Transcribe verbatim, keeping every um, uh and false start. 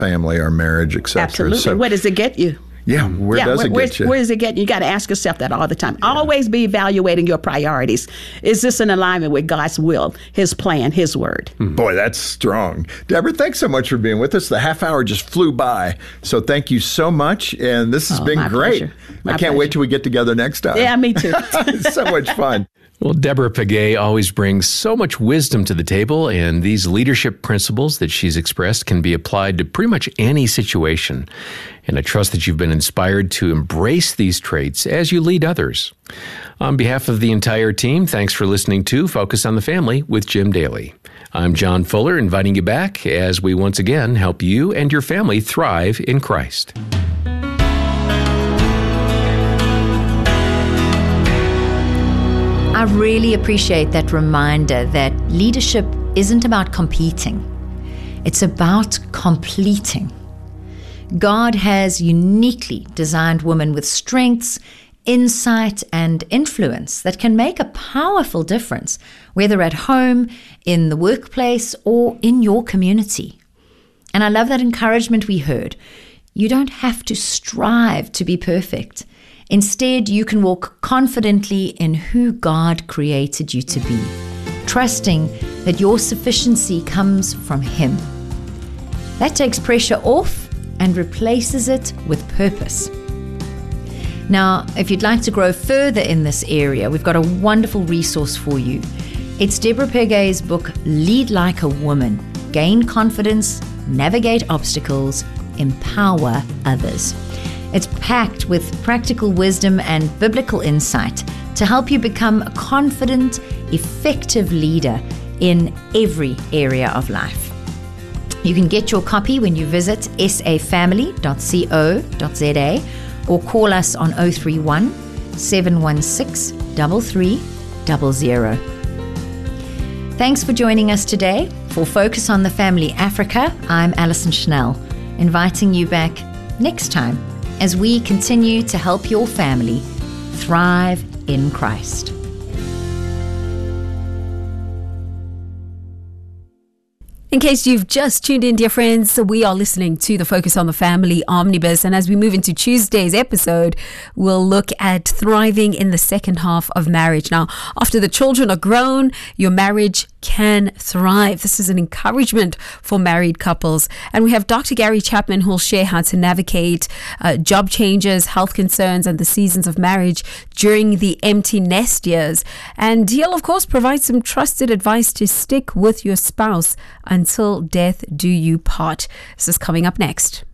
family, our marriage, et cetera. Absolutely. So, where does it get you? Yeah, where yeah, does where, it where, get you? Where does it get you? You got to ask yourself that all the time. Yeah. Always be evaluating your priorities. Is this in alignment with God's will, His plan, His word? Mm-hmm. Boy, that's strong. Deborah, thanks so much for being with us. The half hour just flew by. So thank you so much. And this has oh, been my great. Pleasure. I My can't pleasure. wait till we get together next time. Yeah, me too. It's so much fun. Well, Deborah Pegues always brings so much wisdom to the table, and these leadership principles that she's expressed can be applied to pretty much any situation. And I trust that you've been inspired to embrace these traits as you lead others. On behalf of the entire team, thanks for listening to Focus on the Family with Jim Daly. I'm John Fuller, inviting you back as we once again help you and your family thrive in Christ. I really appreciate that reminder that leadership isn't about competing. It's about completing. God has uniquely designed women with strengths, insight, and influence that can make a powerful difference, whether at home, in the workplace, or in your community. And I love that encouragement we heard. You don't have to strive to be perfect. Instead, you can walk confidently in who God created you to be, trusting that your sufficiency comes from Him. That takes pressure off and replaces it with purpose. Now, if you'd like to grow further in this area, we've got a wonderful resource for you. It's Deborah Pegues' book, Lead Like a Woman. Gain confidence, navigate obstacles, empower others. It's packed with practical wisdom and biblical insight to help you become a confident, effective leader in every area of life. You can get your copy when you visit s a family dot co dot z a or call us on oh three one, seven one six, three three zero zero. Thanks for joining us today. For Focus on the Family Africa, I'm Alison Schnell, inviting you back next time as we continue to help your family thrive in Christ. In case you've just tuned in, dear friends, we are listening to the Focus on the Family Omnibus. And as we move into Tuesday's episode, we'll look at thriving in the second half of marriage. Now, after the children are grown, your marriage can thrive. This is an encouragement for married couples. And we have Doctor Gary Chapman, who will share how to navigate uh, job changes, health concerns, and the seasons of marriage during the empty nest years. And he'll, of course, provide some trusted advice to stick with your spouse until death do you part. This is coming up next.